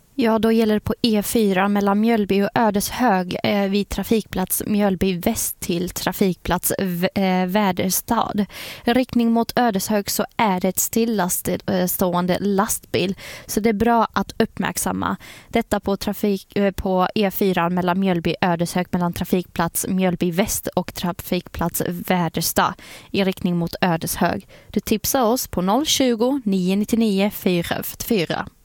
Ja, då gäller det på E4 mellan Mjölby och Ödeshög vid trafikplats Mjölby väst till trafikplats Väderstad. Riktning mot Ödeshög så är det ett stillastående lastbil, så det är bra att uppmärksamma. Detta på E4 mellan Mjölby och Ödeshög mellan trafikplats Mjölby väst och trafikplats Väderstad i riktning mot Ödeshög. Du tipsar oss på 020 999 444.